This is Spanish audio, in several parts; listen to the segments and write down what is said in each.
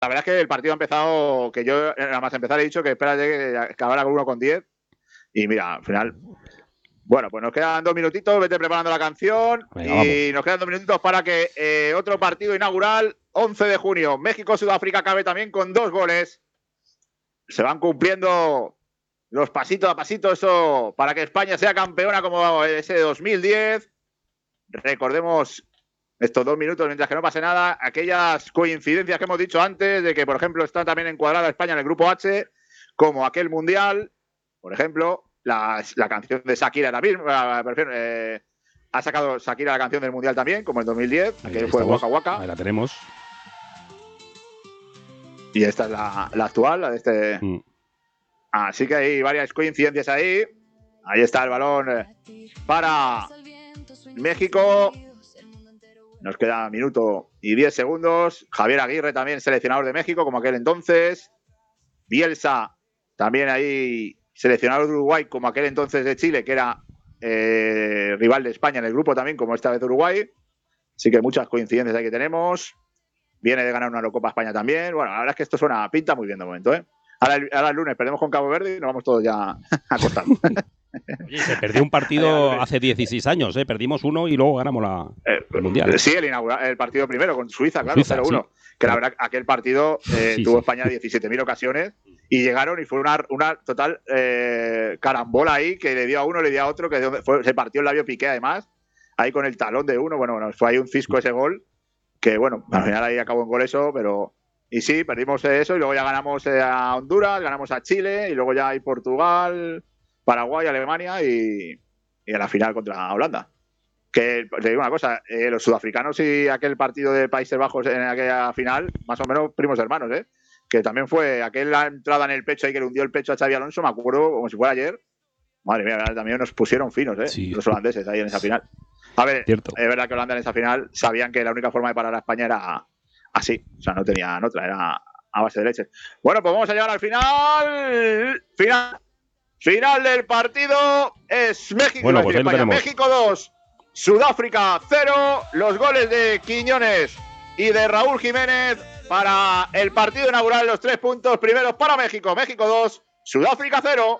La verdad es que el partido ha empezado, que yo nada más empezar he dicho que espérate que acabara con 1,10 y mira, al final. Bueno, pues nos quedan 2 minutitos, vete preparando la canción. Venga, y vamos. nos quedan 2 minutitos para que otro partido inaugural, 11 de junio, México-Sudáfrica, acabe también con 2 goles. Se van cumpliendo los pasitos a pasito, eso para que España sea campeona como ese de 2010. Recordemos estos 2 minutos, mientras que no pase nada, aquellas coincidencias que hemos dicho antes, de que, por ejemplo, está también encuadrada España en el grupo H, como aquel mundial, por ejemplo, la canción de Shakira era misma, ha sacado Shakira la canción del mundial también, como en 2010, Ahí que fue estamos. Waka Waka. Ahí la tenemos. Y esta es la actual, la de este. Así que hay varias coincidencias ahí. Ahí está el balón para México. Nos queda minuto y 10 segundos. Javier Aguirre también seleccionador de México, como aquel entonces. Bielsa también ahí seleccionador de Uruguay, como aquel entonces de Chile, que era rival de España en el grupo también, como esta vez de Uruguay. Así que muchas coincidencias ahí que tenemos. Viene de ganar una Eurocopa España también. Bueno, la verdad es que esto pinta muy bien de momento, ¿eh? Ahora el lunes perdemos con Cabo Verde y nos vamos todos ya a acostar. Oye, se perdió un partido hace 16 años, ¿eh? Perdimos uno y luego ganamos el Mundial. Sí, el partido primero con Suiza, claro, 0-1. Sí. Que la verdad, aquel partido tuvo España 17.000 ocasiones y llegaron y fue una total carambola ahí que le dio a uno, le dio a otro, que se partió el labio Piqué además, ahí con el talón de uno. Bueno, fue ahí un cisco ese gol, que bueno, al final ahí acabó en gol eso, pero... Y sí, perdimos eso y luego ya ganamos a Honduras, ganamos a Chile y luego ya hay Portugal, Paraguay, Alemania y a la final contra Holanda. Que te digo una cosa, los sudafricanos y aquel partido de Países Bajos en aquella final, más o menos primos hermanos, ¿eh? Que también fue aquella entrada en el pecho ahí que le hundió el pecho a Xabi Alonso, me acuerdo como si fuera ayer. Madre mía, también nos pusieron finos, ¿eh? Sí. Los holandeses ahí en esa final. A ver, cierto. Es verdad que Holanda en esa final sabían que la única forma de parar a España era así, o sea, no tenían otra, era a base de leche. Bueno, pues vamos a llegar al final del partido. Es México, bueno, pues España. México 2, Sudáfrica 0. Los goles de Quiñones y de Raúl Jiménez para el partido inaugural. Los 3 puntos primeros para México. México 2, Sudáfrica 0.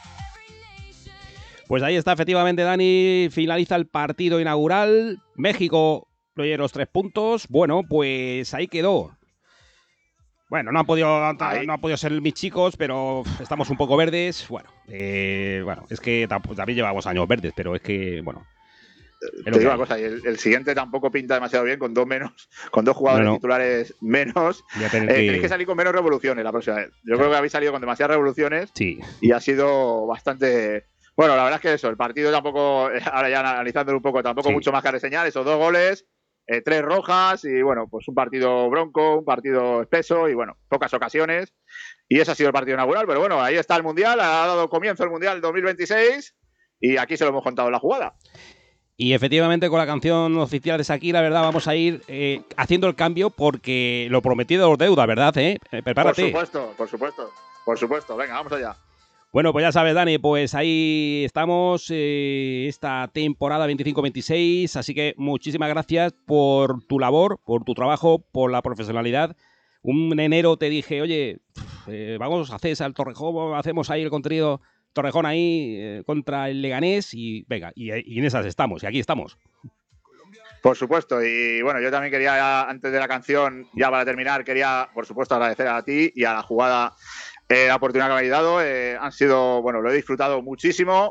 Pues ahí está, efectivamente, Dani. Finaliza el partido inaugural. México oye, los 3 puntos. Bueno, pues ahí quedó. Bueno, no han podido ser mis chicos, pero estamos un poco verdes. Bueno, es que también llevamos años verdes, pero es que, bueno. Te digo una cosa, y el siguiente tampoco pinta demasiado bien, con 2 menos, con 2 jugadores titulares menos. Tenéis que salir con menos revoluciones la próxima vez. Yo creo que habéis salido con demasiadas revoluciones y ha sido bastante... Bueno, la verdad es que eso, el partido tampoco, ahora ya analizándolo un poco, tampoco mucho más que reseñar, esos 2 goles, 3 rojas y bueno, pues un partido bronco, un partido espeso y bueno, pocas ocasiones. Y ese ha sido el partido inaugural, pero bueno, ahí está el Mundial, ha dado comienzo el Mundial 2026 y aquí se lo hemos contado en la jugada. Y efectivamente con la canción oficial de Shakira, ¿verdad? Vamos a ir haciendo el cambio porque lo prometido es deuda, ¿verdad? Prepárate. Por supuesto. Venga, vamos allá. Bueno, pues ya sabes, Dani, pues ahí estamos esta temporada 25-26, así que muchísimas gracias por tu labor, por tu trabajo, por la profesionalidad. Un enero te dije, oye, vamos a hacer al Torrejón, hacemos ahí el contenido Torrejón ahí contra el Leganés y venga, y en esas estamos, y aquí estamos. Por supuesto, y bueno, yo también quería, antes de la canción, ya para terminar, quería, por supuesto, agradecer a ti y a la jugada la oportunidad que me habéis dado. Han sido, bueno, lo he disfrutado muchísimo.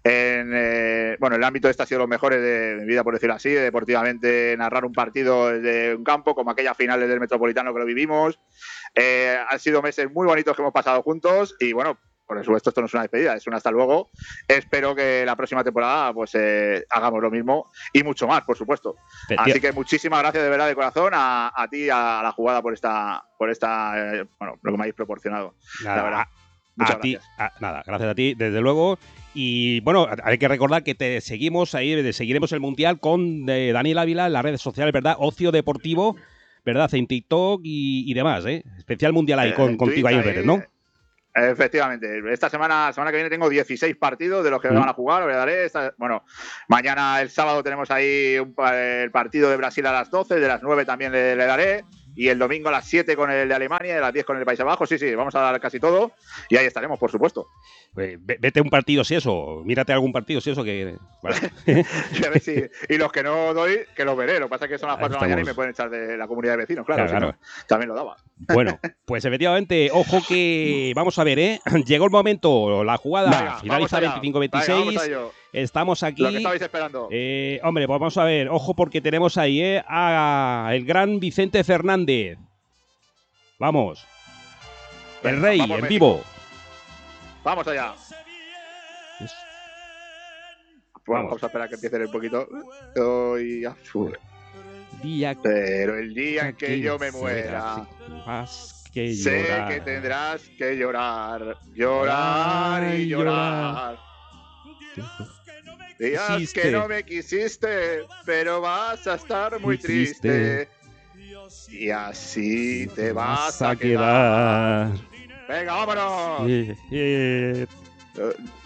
Bueno, el ámbito este ha sido los mejores de mi vida, por decirlo así, deportivamente, narrar un partido desde un campo, como aquella final del Metropolitano que lo vivimos. Han sido meses muy bonitos que hemos pasado juntos y bueno, por supuesto esto no es una despedida, es un hasta luego. Espero que la próxima temporada pues hagamos lo mismo y mucho más, por supuesto. Así que muchísimas gracias de verdad de corazón a ti y a la jugada por esta bueno, lo que me habéis proporcionado. Nada, la verdad. Muchas gracias. Gracias a ti, desde luego. Y bueno, hay que recordar que te seguimos ahí, seguiremos el Mundial con Daniel Ávila en las redes sociales, ¿verdad? Ocio Deportivo, ¿verdad? En TikTok y demás, ¿eh? Especial Mundial ahí contigo ahí en redes, ¿no? Efectivamente, esta semana que viene tengo 16 partidos de los que me van a jugar, os daré. Bueno, mañana el sábado tenemos ahí el partido de Brasil a las 12, de las 9 también le daré. y el domingo a las 7 con el de Alemania y a las 10 con el de Países Bajos. Sí, vamos a dar casi todo y ahí estaremos, por supuesto. Vete un partido si eso, mírate algún partido si eso que... Bueno. Y, a ver si, y los que no doy, que los veré. Lo que pasa es que son las 4 de la mañana y me pueden echar de la comunidad de vecinos, claro. Si no, también lo daba. Bueno, pues efectivamente, ojo que vamos a ver, llegó el momento, la jugada finaliza 25-26. Estamos aquí. Lo que estabais esperando. Hombre, pues vamos a ver, ojo porque tenemos ahí a el gran Vicente Fernández. Vamos. El Venga, rey, vamos en México. vivo. Vamos allá. Bueno, vamos a esperar que empiece un poquito. Pero el día en que yo me muera, sé que tendrás que llorar, llorar y llorar. Días que no me quisiste, pero vas a estar muy triste. Y así te vas a quedar. Venga, vámonos.